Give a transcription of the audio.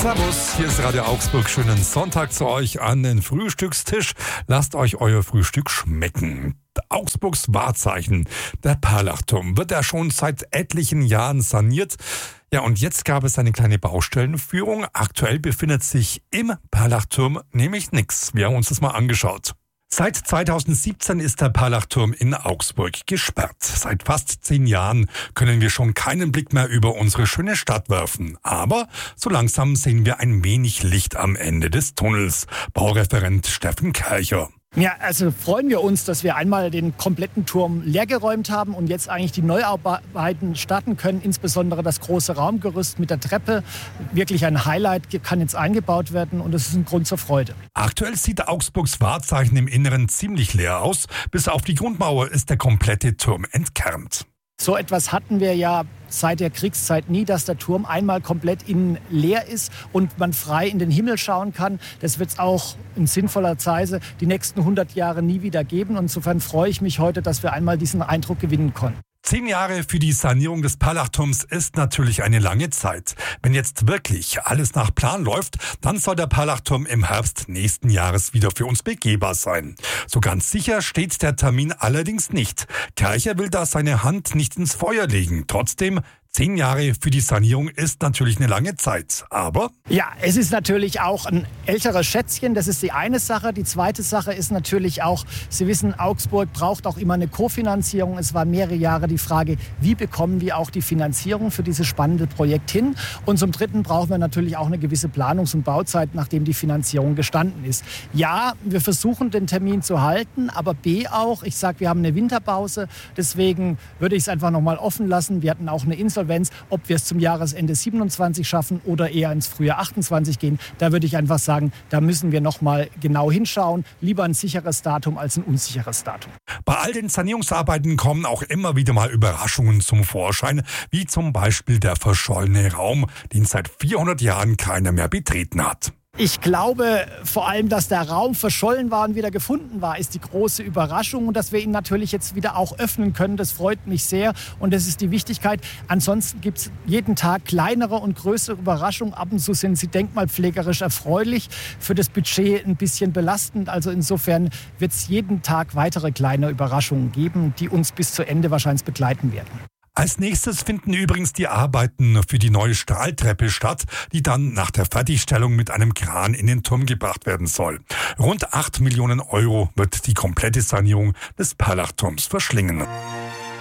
Servus, hier ist Radio Augsburg. Schönen Sonntag zu euch an den Frühstückstisch. Lasst euch euer Frühstück schmecken. Augsburgs Wahrzeichen, der Perlachturm, wird ja schon seit etlichen Jahren saniert. Ja, und jetzt gab es eine kleine Baustellenführung. Aktuell befindet sich im Perlachturm nämlich nichts. Wir haben uns das mal angeschaut. Seit 2017 ist der Perlachturm in Augsburg gesperrt. Seit fast 10 Jahren können wir schon keinen Blick mehr über unsere schöne Stadt werfen. Aber so langsam sehen wir ein wenig Licht am Ende des Tunnels. Baureferent Steffen Kercher. Ja, also freuen wir uns, dass wir einmal den kompletten Turm leergeräumt haben und jetzt eigentlich die Neuarbeiten starten können. Insbesondere das große Raumgerüst mit der Treppe. Wirklich ein Highlight, kann jetzt eingebaut werden und es ist ein Grund zur Freude. Aktuell sieht Augsburgs Wahrzeichen im Inneren ziemlich leer aus. Bis auf die Grundmauer ist der komplette Turm entkernt. So etwas hatten wir ja seit der Kriegszeit nie, dass der Turm einmal komplett innen leer ist und man frei in den Himmel schauen kann. Das wird es auch in sinnvoller Weise die nächsten 100 Jahre nie wieder geben. Und insofern freue ich mich heute, dass wir einmal diesen Eindruck gewinnen konnten. 10 Jahre für die Sanierung des Perlachturms ist natürlich eine lange Zeit. Wenn jetzt wirklich alles nach Plan läuft, dann soll der Perlachturm im Herbst nächsten Jahres wieder für uns begehbar sein. So ganz sicher steht der Termin allerdings nicht. Kercher will da seine Hand nicht ins Feuer legen. Trotzdem, 10 Jahre für die Sanierung ist natürlich eine lange Zeit, aber... Ja, es ist natürlich auch ein älteres Schätzchen, das ist die eine Sache. Die zweite Sache ist natürlich auch, Sie wissen, Augsburg braucht auch immer eine Kofinanzierung. Es war mehrere Jahre die Frage, wie bekommen wir auch die Finanzierung für dieses spannende Projekt hin? Und zum Dritten brauchen wir natürlich auch eine gewisse Planungs- und Bauzeit, nachdem die Finanzierung gestanden ist. Ja, wir versuchen den Termin zu halten, aber B auch, ich sage, wir haben eine Winterpause, deswegen würde ich es einfach nochmal offen lassen. Wir hatten auch eine Insolvenz. Ob wir es zum Jahresende 27 schaffen oder eher ins Frühjahr 28 gehen, da würde ich einfach sagen, da müssen wir noch mal genau hinschauen. Lieber ein sicheres Datum als ein unsicheres Datum. Bei all den Sanierungsarbeiten kommen auch immer wieder mal Überraschungen zum Vorschein, wie zum Beispiel der verschollene Raum, den seit 400 Jahren keiner mehr betreten hat. Ich glaube vor allem, dass der Raum verschollen war und wieder gefunden war, ist die große Überraschung. Und dass wir ihn natürlich jetzt wieder auch öffnen können, das freut mich sehr. Und das ist die Wichtigkeit. Ansonsten gibt es jeden Tag kleinere und größere Überraschungen. Ab und zu sind sie denkmalpflegerisch erfreulich, für das Budget ein bisschen belastend. Also insofern wird es jeden Tag weitere kleine Überraschungen geben, die uns bis zu Ende wahrscheinlich begleiten werden. Als nächstes finden übrigens die Arbeiten für die neue Stahltreppe statt, die dann nach der Fertigstellung mit einem Kran in den Turm gebracht werden soll. Rund 8 Millionen Euro wird die komplette Sanierung des Perlachturms verschlingen.